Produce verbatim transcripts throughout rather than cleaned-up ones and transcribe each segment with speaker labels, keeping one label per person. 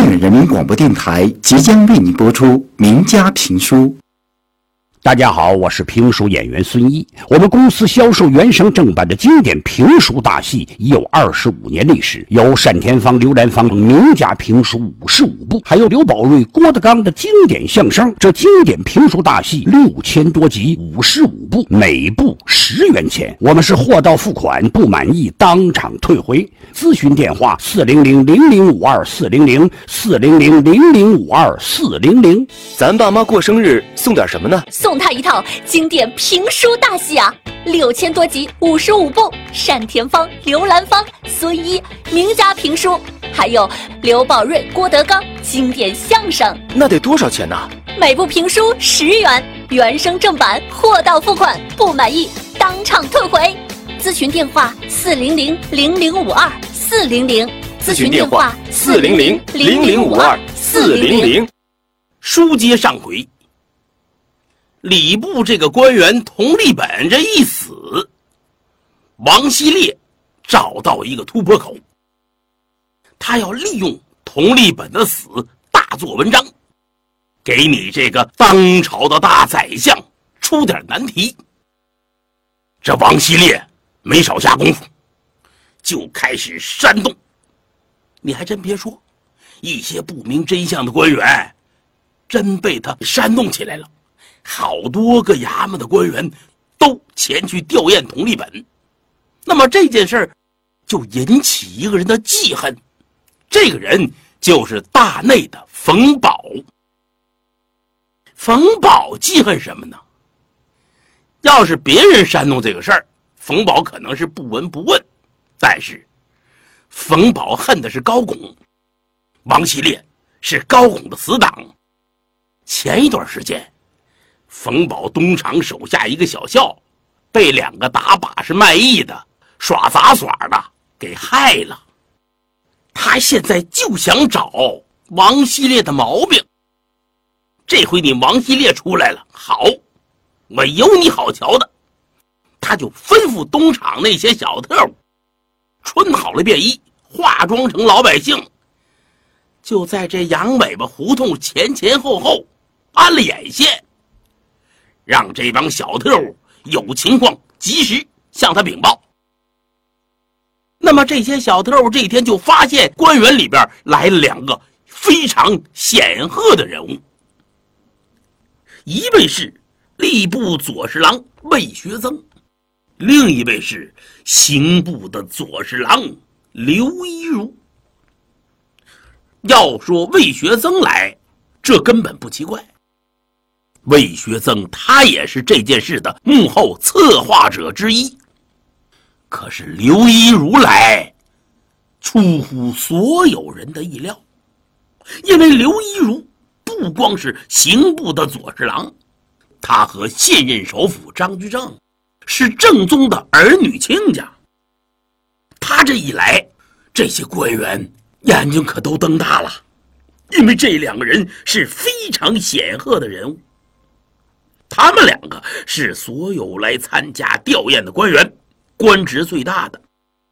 Speaker 1: 远人民广播电台即将为你播出名家评书。
Speaker 2: 大家好，我是评书演员孙一。我们公司销售原声正版的经典评书大戏已有二十五年历史，有单田芳、刘兰芳名家评书五十五部，还有刘宝瑞、郭德纲的经典相声。这经典评书大戏六千多集，五十五部，每部十元钱。我们是货到付款，不满意当场退回。咨询电话：四零零零零五二四零零四零零零零五二四零零。
Speaker 3: 咱爸妈过生日送点什么呢？
Speaker 4: 送他一套经典评书大戏啊，六千多集，五十五部，单田芳、刘兰芳、孙一名家评书，还有刘宝瑞、郭德纲经典相声。
Speaker 3: 那得多少钱呢？
Speaker 4: 每部评书十元，原声正版，货到付款，不满意当场退回。咨询电话：四零零零零五二四零零。
Speaker 3: 咨询电话：四零零零零五二四零零。
Speaker 5: 书接上回，礼部这个官员佟立本这一死，王希烈找到一个突破口，他要利用佟立本的死大做文章，给你这个当朝的大宰相出点难题。这王希烈没少下功夫，就开始煽动。你还真别说，一些不明真相的官员真被他煽动起来了，好多个衙门的官员都前去吊唁佟立本。那么这件事儿就引起一个人的记恨，这个人就是大内的冯保。冯保记恨什么呢？要是别人煽动这个事儿，冯保可能是不闻不问，但是冯保恨的是高拱，王希烈是高拱的死党。前一段时间，冯保东厂手下一个小校被两个打把式卖艺的耍杂耍的给害了，他现在就想找王希烈的毛病。这回你王希烈出来了，好，我有你好瞧的。他就吩咐东厂那些小特务穿好了便衣，化妆成老百姓，就在这羊尾巴胡同前前后后安了眼线，让这帮小特务有情况及时向他禀报。那么这些小特务这一天就发现官员里边来了两个非常显赫的人物，一位是吏部左侍郎魏学增，另一位是刑部的左侍郎刘一如。要说魏学增来，这根本不奇怪，魏学增他也是这件事的幕后策划者之一。可是刘一如来出乎所有人的意料，因为刘一如不光是刑部的左侍郎，他和现任首辅张居正是正宗的儿女亲家。他这一来，这些官员眼睛可都瞪大了，因为这两个人是非常显赫的人物，他们两个是所有来参加吊唁的官员官职最大的。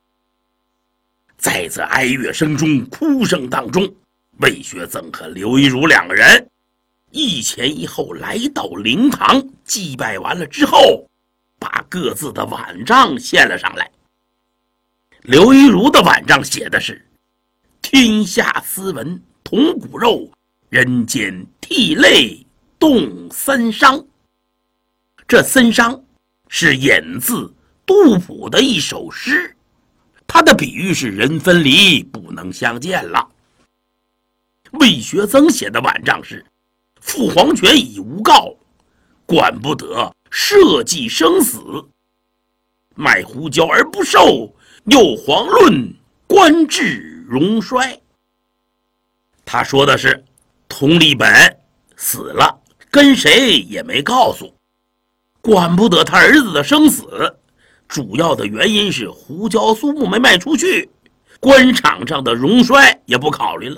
Speaker 5: 在这哀乐声中、哭声当中，魏学增和刘一如两个人一前一后来到灵堂，祭拜完了之后，把各自的碗账献了上来。刘一如的碗账写的是：天下斯文同骨肉，人间涕泪动森伤。这森伤是引自杜甫的一首诗，他的比喻是人分离不能相见了。魏学增写的碗账是：父皇权已无告，管不得社稷生死，卖胡椒而不受，又遑论官至荣衰。他说的是佟立本死了，跟谁也没告诉，管不得他儿子的生死，主要的原因是胡椒苏木没卖出去，官场上的荣衰也不考虑了。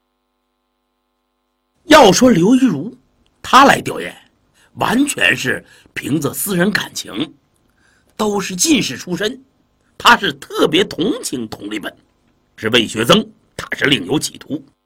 Speaker 5: 要说刘一如他来吊唁，完全是凭着私人感情，都是进士出身，他是特别同情佟立本。是魏学增他是另有企图，